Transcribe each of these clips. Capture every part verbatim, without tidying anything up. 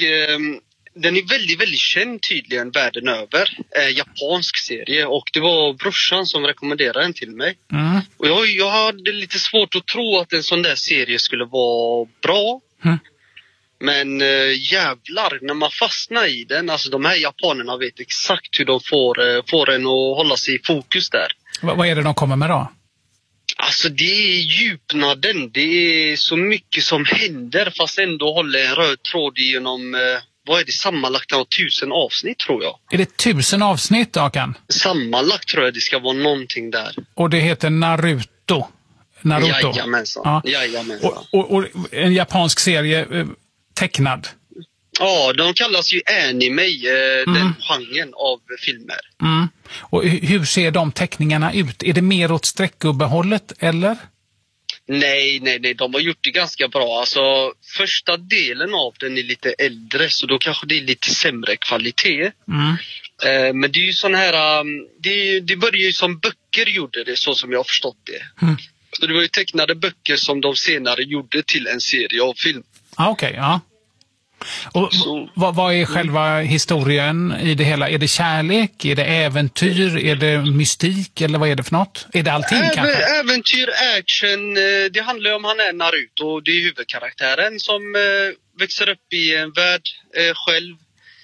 och eh, den är väldigt, väldigt känd tydligen världen över. Eh, japansk serie. Och det var brorsan som rekommenderade den till mig. Mm. Och jag, jag hade lite svårt att tro att en sån där serie skulle vara bra. Mm. Men äh, jävlar, när man fastnar i den, alltså de här japanerna vet exakt hur de får, äh, får en att hålla sig i fokus där. V- vad är det de kommer med då? Alltså det är djupnaden, det är så mycket som händer fast ändå håller en röd tråd genom, äh, vad är det, sammanlagt av tusen avsnitt tror jag. Är det tusen avsnitt, Akan? Sammanlagt tror jag det ska vara någonting där. Och det heter Naruto? Naruto. Jajamensan. Ja. Jajamensan. Och, och, och en japansk serie eh, tecknad? Ja, de kallas ju anime, eh, Mm. den genren av filmer. Mm. Och hu- hur ser de teckningarna ut? Är det mer åt streckgubbehållet, eller? Nej, nej, nej. De har gjort det ganska bra. Alltså, första delen av den är lite äldre så då kanske det är lite sämre kvalitet. Mm. Eh, men det är ju sån här... Um, det, det började ju som böcker gjorde det, så som jag har förstått det. Mm. Så det var ju tecknade böcker som de senare gjorde till en serie av film. Ah, okej, okay, ja. Och Så- vad, vad är själva historien i det hela? Är det kärlek? Är det äventyr? Är det mystik? Eller vad är det för något? Är det allting Även, kanske? äventyr, action, eh, det handlar ju om han är Naruto. Det är huvudkaraktären som eh, växer upp i en värld eh, själv.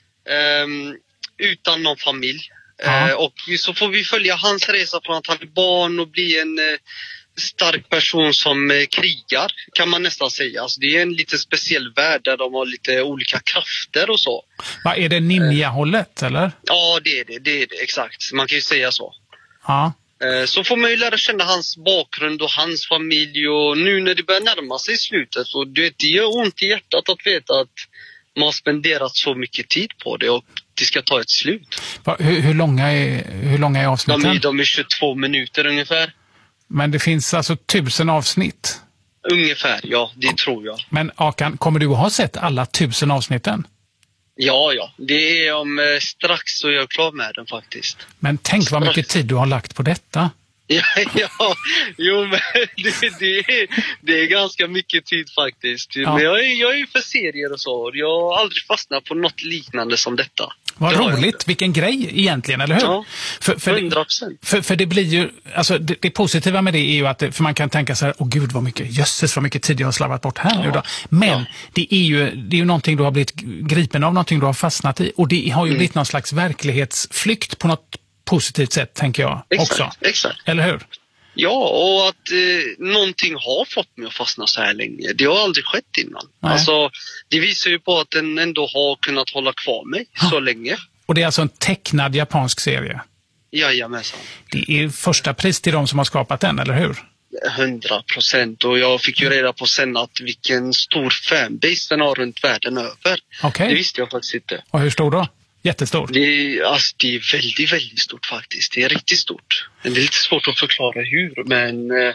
ehm, utan någon familj. Ja. Eh, och så får vi följa hans resa från att han är barn och bli en eh, stark person som eh, krigar, kan man nästan säga. Alltså, det är en lite speciell värld där de har lite olika krafter och så. Vad är det ninja-hållet, eller? Ja, det är det, det är det, exakt. Man kan ju säga så. Ja. Eh, Så får man ju lära känna hans bakgrund och hans familj. Och nu när det börjar närma sig slutet, så du vet, det gör ont i hjärtat att veta att man har spenderat så mycket tid på det och det ska ta ett slut. Va, hur, hur, långa är, hur långa är De avsnitten? är, de är tjugotvå minuter ungefär. Men det finns alltså tusen avsnitt. Ungefär, ja, det tror jag. Men Akan, kommer du att ha sett alla tusen avsnitten? Ja, ja. Det är om eh, strax så är jag klar med den faktiskt. Men tänk vad mycket tid du har lagt på detta. Ja, ja. Jo, men det, det, är, det är ganska mycket tid faktiskt. Ja. Men jag är, jag är ju för serier och så. Jag har aldrig fastnat på något liknande som detta. Vad Det har jag roligt, inte. vilken grej egentligen, eller hur? Ja, för, för, hundra procent. för, för det blir ju, alltså det, det positiva med det är ju att, det, för man kan tänka så här, åh gud vad mycket, jösses vad mycket tid jag har slarvat bort här Ja. nu då. Men Ja. det är ju, det är ju någonting du har blivit gripen av, någonting du har fastnat i. Och det har ju Mm. blivit någon slags verklighetsflykt på något positivt sätt, tänker jag Exakt, också. exakt. Eller hur? Ja, och att eh, någonting har fått mig att fastna så här länge. Det har aldrig skett innan. Nej. Alltså, det visar ju på att den ändå har kunnat hålla kvar mig så länge. Och det är alltså en tecknad japansk serie. Jajamensan. Det är första pris till de som har skapat den, eller hur? Hundra procent. Och jag fick ju reda på sen att vilken stor fanbase den har runt världen över. Okej. Det visste jag faktiskt inte. Och hur stor då? Jättestor. Det är, alltså, det är väldigt, väldigt stort faktiskt. Det är riktigt stort. Men det är lite svårt att förklara hur, men... Eh,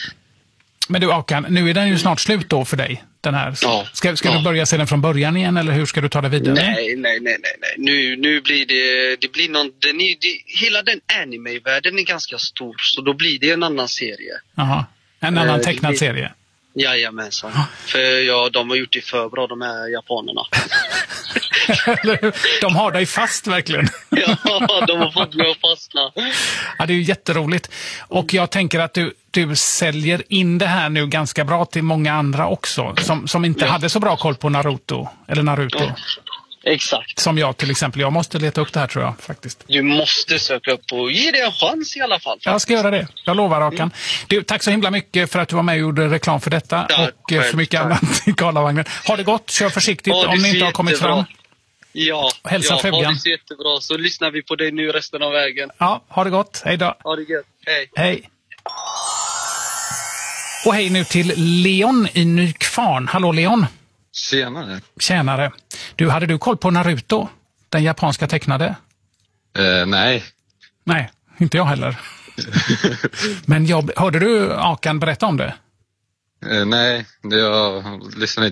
Men du Akan, nu är den ju snart slut då för dig, den här. Ja. Ska, ska Ja. du börja se den från början igen, eller hur ska du ta det vidare? nej, nej, nej, nej, nej. Nu, nu blir det... Det blir någon... Den är, det, hela den anime-världen är ganska stor, så då blir det en annan serie. Jaha. En annan Eh, tecknad det- serie. Jajamensan. För ja, de har gjort det för bra, de här japanerna. Eller hur? De har dig fast verkligen. Ja, de har fått mig att fastna. Ja, det är ju jätteroligt. Och jag tänker att du, du säljer in det här nu ganska bra till många andra också. Som, som inte Ja. hade så bra koll på Naruto. Eller Naruto. Ja. Exakt. Som jag till exempel. Jag måste leta upp det här tror jag faktiskt. Du måste söka upp och ge det en chans i alla fall. Jag ska göra det. Jag lovar Akan. Du, tack så himla mycket för att du var med och gjorde reklam för detta. Tack och eh, för själv, mycket tack. annat i Karlavagnen. Ha det gott. Kör försiktigt Ha det om ni så inte har kommit jättebra. fram. Ja, Hälsa ja frugan. ha det så jättebra. Så lyssnar vi på dig nu resten av vägen. Ja, ha det gott. Hej då. Ha det gött. Hej. Hej. Och hej nu till Leon i Nykvarn. Hallå Leon. Tjenare. Tjänare. Du, hade du koll på Naruto? Den japanska tecknade? Eh, nej. Nej, inte jag heller. Men jag, hörde du Akan berätta om det? Eh, nej, det jag lyssnar inte